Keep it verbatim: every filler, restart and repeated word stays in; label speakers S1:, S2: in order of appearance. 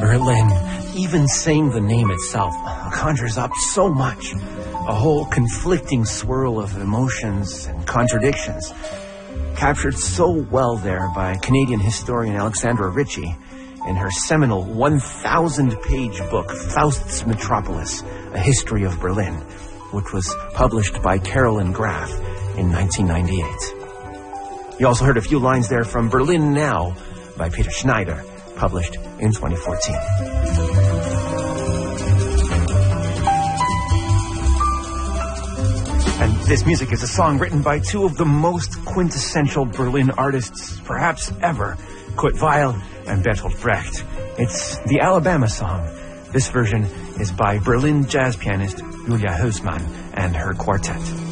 S1: Berlin. Even saying the name itself conjures up so much. A whole conflicting swirl of emotions and contradictions. Captured so well there by Canadian historian Alexandra Ritchie in her seminal one thousand page book, Faust's Metropolis, A History of Berlin, which was published by Carolyn Graff in nineteen ninety-eight. You also heard a few lines there from Berlin Now by Peter Schneider, published in twenty fourteen. And this music is a song written by two of the most quintessential Berlin artists perhaps ever, Kurt Weill and Bertolt Brecht. It's the Alabama Song. This version is by Berlin jazz pianist Julia Husmann and her quartet.